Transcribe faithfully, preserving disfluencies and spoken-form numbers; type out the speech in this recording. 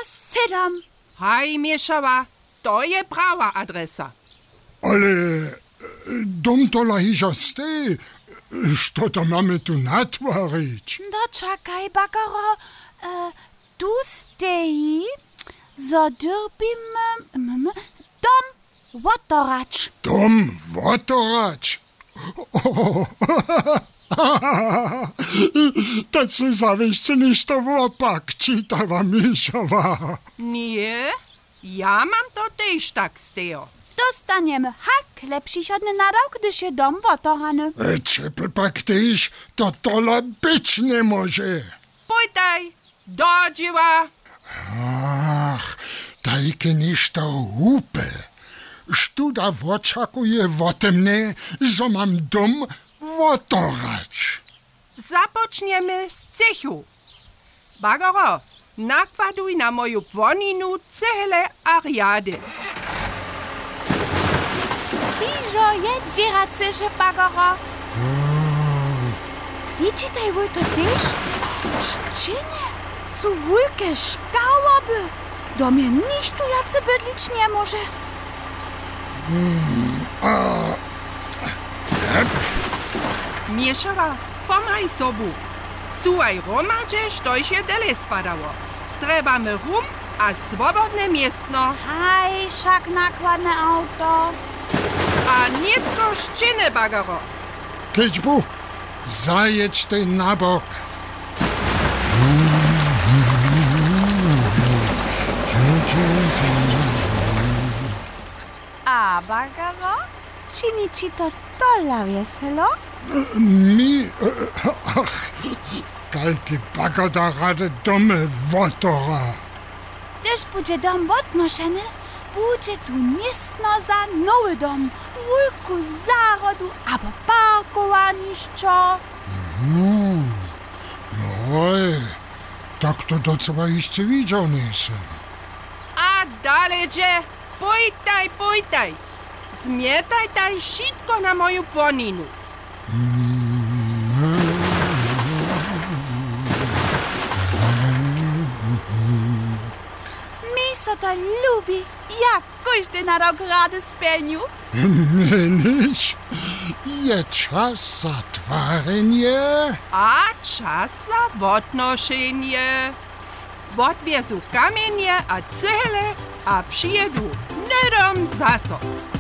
sedam. Haj, Mieszawa, to je prawa adresa. Ale dom to hižo stej. Što to mamy tu natvorić? No čakaj, Bagaro. E, tu steji, zodyrbimy mm, dom Wotorač. Dom Wotorač? Oh. Tak si zavište ništo opak, čitava Mišova. Nie, ja mam to też tak stejo. Dostaniemy hak lepšišodny nadał, gdyż je dom Wotorany. Čepl pak tyž, to tola być nie może. Pójdaj, do dzieła. Ach, tajke ništo húpe. Študa očakuje o mnie, że mam dom Wotorač. Zapoczniemy z cechu. Bagaro, nakładuj na moją płoninu cele ariady. Hižo je dzieracyszy, Bagaro. Widzitaj wy to też? Szczyny są wielkie szkałoby. Do mnie niż tu jacy bydlić nie może. Hmm, a... Ep. Mieszawa, pomaj sobu. Słuchaj, romadzie, što się dele spadało. Trebamy rum a swobodne miestno. Haj, szak nakładne auto. A nie to szczyny, Bagaro. Keďbu, zajedź ty na bok. A, Bagaro? Čini ci to tola weselo? Mi, ach, kajki Bagoda rade domy Wotora. Gdyż będzie dom odnoszony, będzie tu miestno za nowy dom, wielku zarodu, albo parkowaniszczo. Hmm, no oj, tak to docela jeszcze widział nie jestem. A daledzie, pójdaj, pójdaj. Zmietaj taj wszystko na moją płoninu. Mi so to lubi, jak każdy na rok rady spełnił. Meniš, je čas za tvarenie? A czas za odnoszenie. Odwiezu kamienie a cele, a przyjedu nedom zaso.